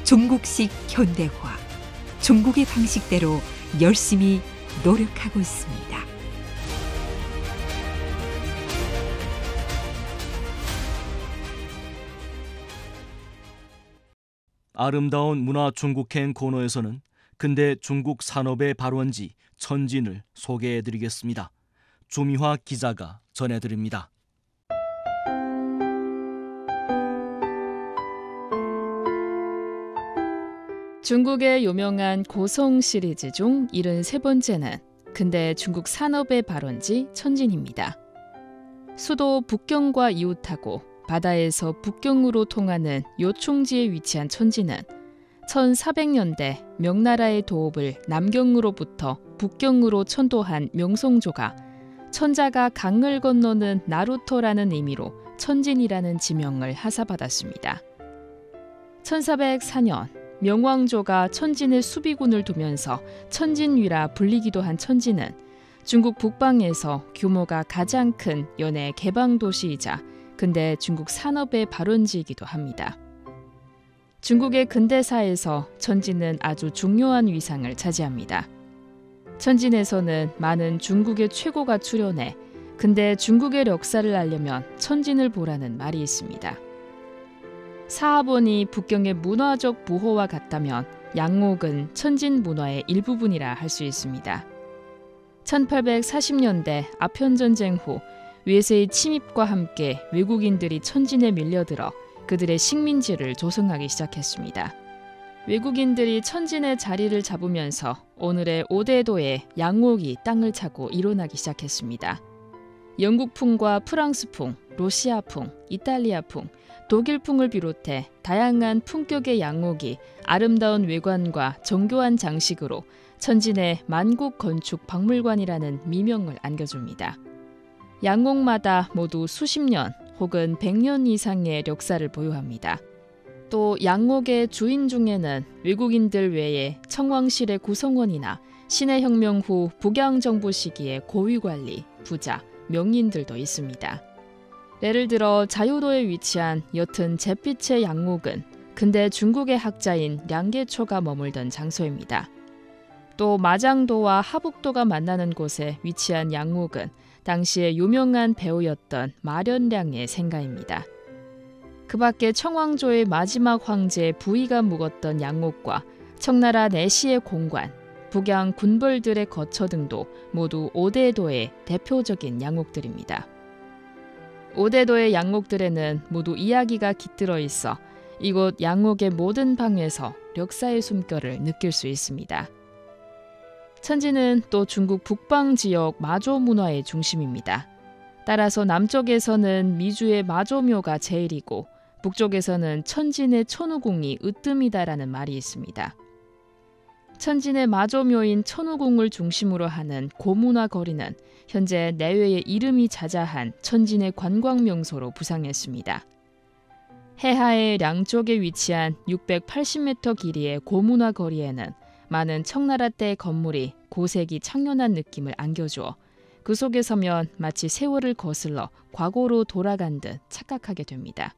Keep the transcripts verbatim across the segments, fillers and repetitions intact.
중국식 현대화, 중국의 방식대로 열심히 노력하고 있습니다. 아름다운 문화 중국행 코너에서는 근대 중국 산업의 발원지 천진을 소개해드리겠습니다. 주미화 기자가 전해드립니다. 중국의 유명한 고성 시리즈 중 칠십삼 번째는 근대 중국 산업의 발원지 천진입니다. 수도 북경과 이웃하고 바다에서 북경으로 통하는 요충지에 위치한 천진은 천사백 년대 명나라의 도읍을 남경으로부터 북경으로 천도한 명성조가 천자가 강을 건너는 나루터라는 의미로 천진이라는 지명을 하사받았습니다. 천사백사 년 명왕조가 천진에 수비군을 두면서 천진위라 불리기도 한 천진은 중국 북방에서 규모가 가장 큰 연해 개방도시이자 근대 중국 산업의 발원지이기도 합니다. 중국의 근대사에서 천진은 아주 중요한 위상을 차지합니다. 천진에서는 많은 중국의 최고가 출연해 근대 중국의 역사를 알려면 천진을 보라는 말이 있습니다. 사하본이 북경의 문화적 부호와 같다면 양옥은 천진 문화의 일부분이라 할 수 있습니다. 천팔백사십 년대 아편전쟁 후 외세의 침입과 함께 외국인들이 천진에 밀려들어 그들의 식민지를 조성하기 시작했습니다. 외국인들이 천진의 자리를 잡으면서 오늘의 오대도에 양옥이 땅을 차고 일어나기 시작했습니다. 영국풍과 프랑스풍, 러시아풍, 이탈리아풍, 독일풍을 비롯해 다양한 품격의 양옥이 아름다운 외관과 정교한 장식으로 천진의 만국 건축 박물관이라는 미명을 안겨줍니다. 양옥마다 모두 수십 년 혹은 백 년 이상의 역사를 보유합니다. 또 양옥의 주인 중에는 외국인들 외에 청왕실의 구성원이나 신해혁명 후 북양정부 시기의 고위관리, 부자, 명인들도 있습니다. 예를 들어 자유도에 위치한 옅은 잿빛의 양옥은 근대 중국의 학자인 량계초가 머물던 장소입니다. 또 마장도와 하북도가 만나는 곳에 위치한 양옥은 당시에 유명한 배우였던 마련량의 생가입니다. 그 밖에 청왕조의 마지막 황제 부의가 묵었던 양옥과 청나라 내시의 공관, 북양 군벌들의 거처 등도 모두 오대도의 대표적인 양옥들입니다. 오대도의 양옥들에는 모두 이야기가 깃들어 있어 이곳 양옥의 모든 방에서 역사의 숨결을 느낄 수 있습니다. 천진은 또 중국 북방 지역 마조 문화의 중심입니다. 따라서 남쪽에서는 미주의 마조묘가 제일이고 북쪽에서는 천진의 천우궁이 으뜸이다라는 말이 있습니다. 천진의 마조묘인 천우궁을 중심으로 하는 고문화 거리는 현재 내외의 이름이 자자한 천진의 관광명소로 부상했습니다. 해하의 량쪽에 위치한 육백팔십 미터 길이의 고문화 거리에는 많은 청나라 때 건물이 고색이 창연한 느낌을 안겨주어 그 속에 서면 마치 세월을 거슬러 과거로 돌아간 듯 착각하게 됩니다.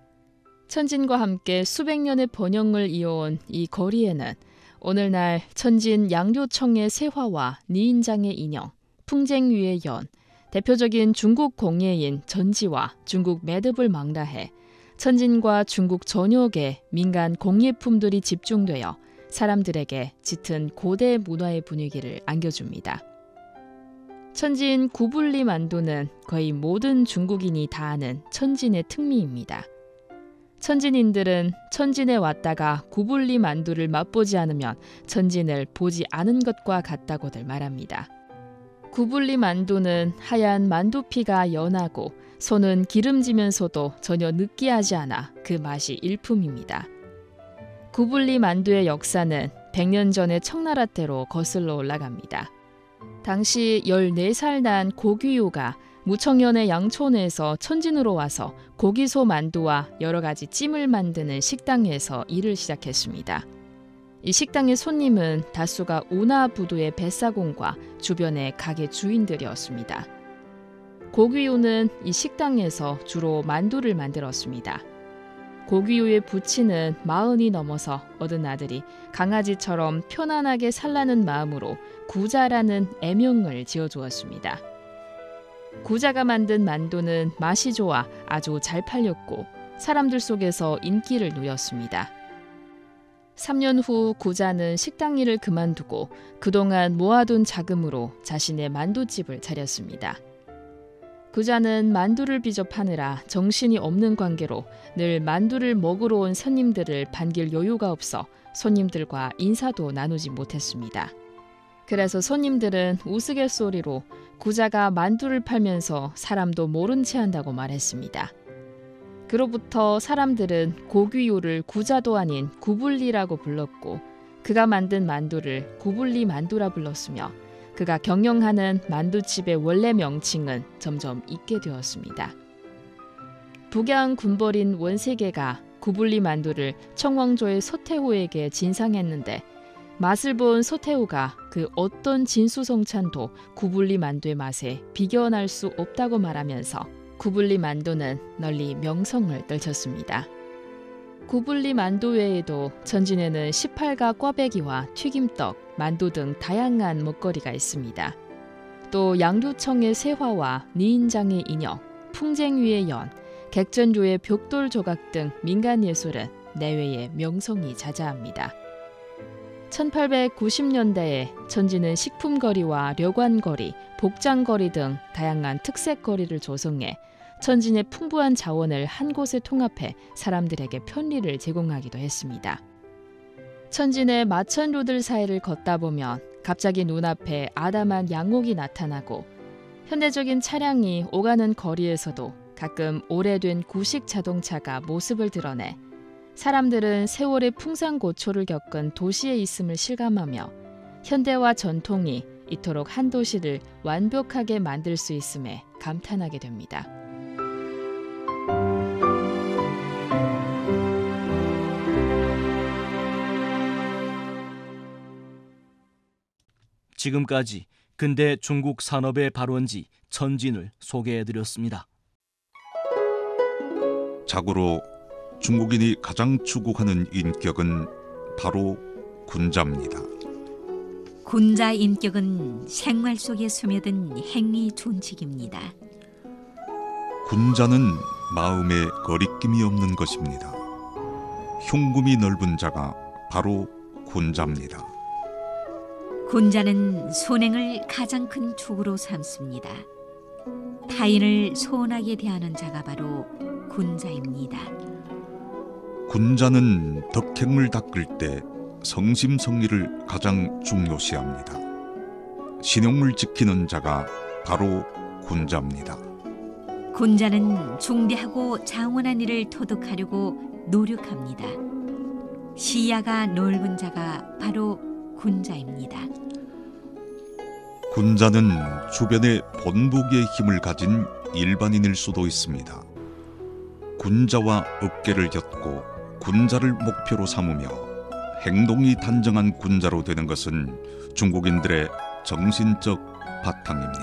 천진과 함께 수백 년의 번영을 이어온 이 거리에는 오늘날 천진 양료청의 세화와 니인장의 인형, 풍쟁위의 연, 대표적인 중국 공예인 전지와 중국 매듭을 망라해 천진과 중국 전역의 민간 공예품들이 집중되어 사람들에게 짙은 고대 문화의 분위기를 안겨줍니다. 천진 구불리 만두는 거의 모든 중국인이 다 아는 천진의 특미입니다. 천진인들은 천진에 왔다가 구불리 만두를 맛보지 않으면 천진을 보지 않은 것과 같다고들 말합니다. 구불리 만두는 하얀 만두피가 연하고 손은 기름지면서도 전혀 느끼하지 않아 그 맛이 일품입니다. 구불리 만두의 역사는 백 년 전의 청나라 때로 거슬러 올라갑니다. 당시 열네 살 난 고귀요가 무청년의 양촌에서 천진으로 와서 고기소 만두와 여러 가지 찜을 만드는 식당에서 일을 시작했습니다. 이 식당의 손님은 다수가 운하부두의 뱃사공과 주변의 가게 주인들이었습니다. 고귀요는 이 식당에서 주로 만두를 만들었습니다. 고귀요의 부치는 마흔이 넘어서 얻은 아들이 강아지처럼 편안하게 살라는 마음으로 구자라는 애명을 지어주었습니다. 구자가 만든 만두는 맛이 좋아 아주 잘 팔렸고 사람들 속에서 인기를 누렸습니다. 삼 년 후 구자는 식당 일을 그만두고 그동안 모아둔 자금으로 자신의 만두집을 차렸습니다. 구자는 만두를 비접하느라 정신이 없는 관계로 늘 만두를 먹으러 온 손님들을 반길 여유가 없어 손님들과 인사도 나누지 못했습니다. 그래서 손님들은 우스갯소리로 구자가 만두를 팔면서 사람도 모른 체 한다고 말했습니다. 그로부터 사람들은 고귀요를 구자도 아닌 구불리라고 불렀고 그가 만든 만두를 구불리 만두라 불렀으며 그가 경영하는 만두집의 원래 명칭은 점점 잊게 되었습니다. 북양 군벌인 원세계가 구불리 만두를 청왕조의 서태후에게 진상했는데 맛을 본 서태후가 그 어떤 진수성찬도 구불리 만두의 맛에 비견할 수 없다고 말하면서 구불리 만두는 널리 명성을 떨쳤습니다. 구불리 만두 외에도 천진에는 십팔 가 꽈배기와 튀김떡, 만두 등 다양한 먹거리가 있습니다. 또 양류청의 세화와 니인장의 인형, 풍쟁위의 연, 객전류의 벽돌 조각 등 민간예술은 내외의 명성이 자자합니다. 천팔백구십 년대에 천진은 식품거리와 려관거리, 복장거리 등 다양한 특색거리를 조성해 천진의 풍부한 자원을 한 곳에 통합해 사람들에게 편리를 제공하기도 했습니다. 천진의 마천루들 사이를 걷다 보면 갑자기 눈앞에 아담한 양옥이 나타나고 현대적인 차량이 오가는 거리에서도 가끔 오래된 구식 자동차가 모습을 드러내 사람들은 세월의 풍산고초를 겪은 도시에 있음을 실감하며 현대와 전통이 이토록 한 도시를 완벽하게 만들 수 있음에 감탄하게 됩니다. 지금까지 근대 중국 산업의 발원지 천진을 소개해드렸습니다. 자고로 중국인이 가장 추구하는 인격은 바로 군자입니다. 군자 인격은 생활 속에 스며든 행위 준칙입니다. 군자는 마음에 거리낌이 없는 것입니다. 흉금이 넓은 자가 바로 군자입니다. 군자는 선행을 가장 큰 축으로 삼습니다. 타인을 소원하게 대하는 자가 바로 군자입니다. 군자는 덕행을 닦을 때 성심성의를 가장 중요시합니다. 신용을 지키는 자가 바로 군자입니다. 군자는 중대하고 장원한 일을 토득하려고 노력합니다. 시야가 넓은 자가 바로 군자입니다. 군자는 주변에 본보기의 힘을 가진 일반인일 수도 있습니다. 군자와 어깨를 엮고 군자를 목표로 삼으며 행동이 단정한 군자로 되는 것은 중국인들의 정신적 바탕입니다.